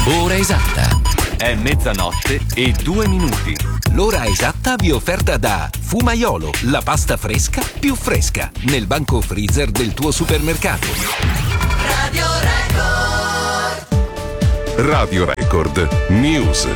Ora esatta. È mezzanotte e 2 minuti. L'ora esatta vi è offerta da Fumaiolo, la pasta fresca più fresca, nel banco freezer del tuo supermercato. Radio Record. Radio Record News.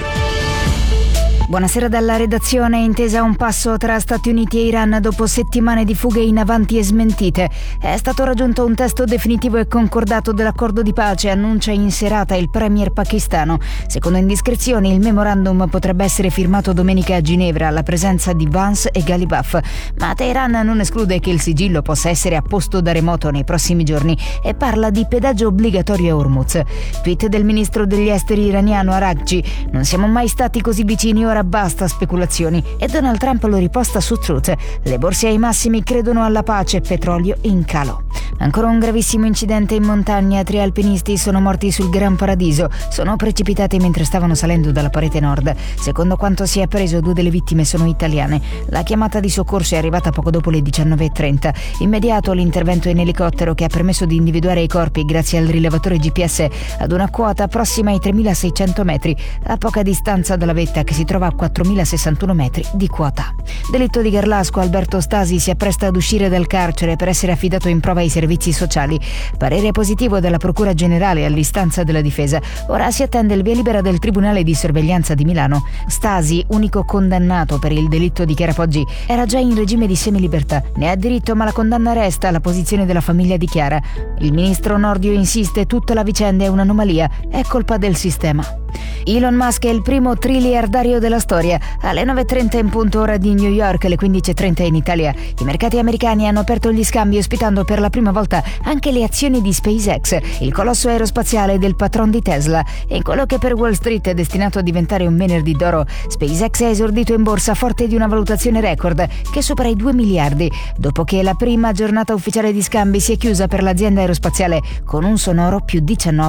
Buonasera dalla redazione. Intesa a un passo tra Stati Uniti e Iran dopo settimane di fughe in avanti e smentite. È stato raggiunto un testo definitivo e concordato dell'accordo di pace, annuncia in serata il premier pakistano. Secondo indiscrezioni, il memorandum potrebbe essere firmato domenica a Ginevra alla presenza di Vance e Ghalibaf, ma Teheran non esclude che il sigillo possa essere apposto da remoto nei prossimi giorni e parla di pedaggio obbligatorio a Hormuz. Tweet del ministro degli esteri iraniano Araghchi: non siamo mai stati così vicini, ora basta speculazioni. E Donald Trump lo riposta su Truth: le borse ai massimi credono alla pace, petrolio in calo. Ancora un gravissimo incidente in montagna. 3 alpinisti sono morti sul Gran Paradiso. Sono precipitati mentre stavano salendo dalla parete nord. Secondo quanto si è appreso, 2 delle vittime sono italiane. La chiamata di soccorso è arrivata poco dopo le 19:30. Immediato l'intervento in elicottero, che ha permesso di individuare i corpi grazie al rilevatore GPS ad una quota prossima ai 3.600 metri, a poca distanza dalla vetta che si trova a 4.061 metri di quota. Delitto di Garlasco. Alberto Stasi si appresta ad uscire dal carcere per essere affidato in prova ai servizi sociali. Parere positivo della Procura Generale all'istanza della difesa. Ora si attende il via libera del Tribunale di Sorveglianza di Milano. Stasi, unico condannato per il delitto di Chiara Poggi, era già in regime di semilibertà. Ne ha diritto, ma la condanna resta alla posizione della famiglia di Chiara. Il ministro Nordio insiste: tutta la vicenda è un'anomalia, è colpa del sistema. Elon Musk è il primo triliardario della storia. Alle 9:30 in punto ora di New York, alle 15:30 in Italia, i mercati americani hanno aperto gli scambi ospitando per la prima volta anche le azioni di SpaceX, il colosso aerospaziale del patron di Tesla. E in quello che per Wall Street è destinato a diventare un venerdì d'oro, SpaceX ha esordito in borsa forte di una valutazione record che supera i 2 miliardi, dopo che la prima giornata ufficiale di scambi si è chiusa per l'azienda aerospaziale con un sonoro più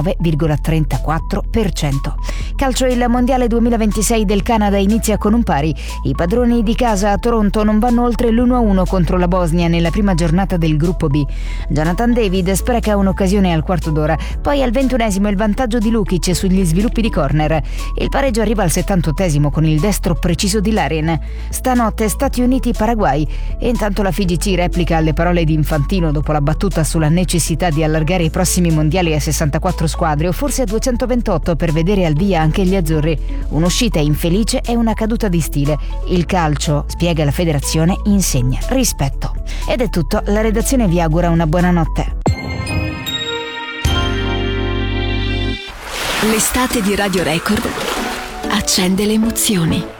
19,34%. Calcio. Il mondiale 2026 del Canada inizia con un pari. I padroni di casa a Toronto non vanno oltre l'1-1 contro la Bosnia nella prima giornata del gruppo B. Jonathan David spreca un'occasione al quarto d'ora, poi al 21esimo il vantaggio di Lukic sugli sviluppi di corner. Il pareggio arriva al 78esimo con il destro preciso di Larin. Stanotte Stati Uniti-Paraguay. E intanto la FIGC replica alle parole di Infantino dopo la battuta sulla necessità di allargare i prossimi mondiali a 64 squadre o forse a 228 per vedere al via anche gli azzurri. Un'uscita infelice e una caduta di stile. Il calcio, spiega la federazione, insegna rispetto. Ed è tutto, la redazione vi augura una buona notte. L'estate di Radio Record accende le emozioni.